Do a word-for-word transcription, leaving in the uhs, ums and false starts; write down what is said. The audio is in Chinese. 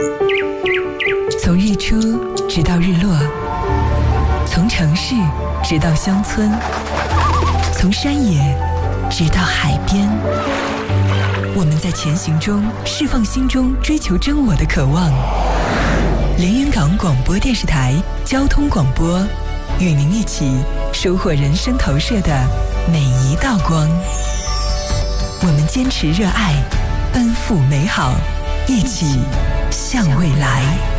从日出直到日落，从城市直到乡村，从山野直到海边，我们在前行中释放心中追求真我的渴望。连云港广播电视台交通广播，与您一起收获人生投射的每一道光。我们坚持热爱，奔赴美好，一起向未来。